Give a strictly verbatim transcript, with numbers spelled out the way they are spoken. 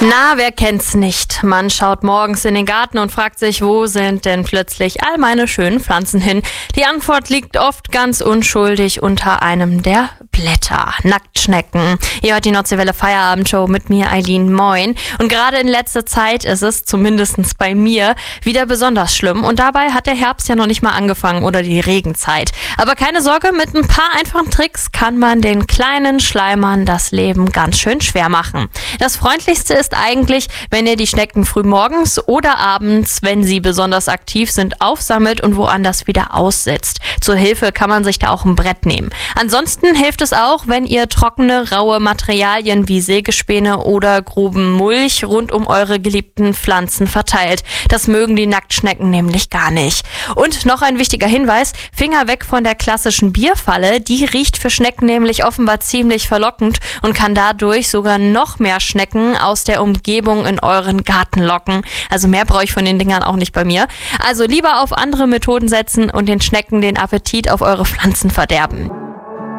Na, wer kennt's nicht? Man schaut morgens in den Garten und fragt sich, wo sind denn plötzlich all meine schönen Pflanzen hin? Die Antwort liegt oft ganz unschuldig unter einem der Blätter. Nacktschnecken. Ihr hört die Nordseewelle Feierabendshow mit mir, Eileen. Moin. Und gerade in letzter Zeit ist es, zumindestens bei mir, wieder besonders schlimm. Und dabei hat der Herbst ja noch nicht mal angefangen oder die Regenzeit. Aber keine Sorge, mit ein paar einfachen Tricks kann man den kleinen Schleimern das Leben ganz schön schwer machen. Das Freundlichste ist eigentlich, wenn ihr die Schnecken früh morgens oder abends, wenn sie besonders aktiv sind, aufsammelt und woanders wieder aussetzt. Zur Hilfe kann man sich da auch ein Brett nehmen. Ansonsten hilft es auch, wenn ihr trockene, raue Materialien wie Sägespäne oder groben Mulch rund um eure geliebten Pflanzen verteilt. Das mögen die Nacktschnecken nämlich gar nicht. Und noch ein wichtiger Hinweis, Finger weg von der klassischen Bierfalle. Die riecht für Schnecken nämlich offenbar ziemlich verlockend und kann dadurch sogar noch mehr Schnecken aus der Umgebung in euren Garten locken. Also mehr brauche ich von den Dingern auch nicht bei mir. Also lieber auf andere Methoden setzen und den Schnecken den Appetit auf eure Pflanzen verderben.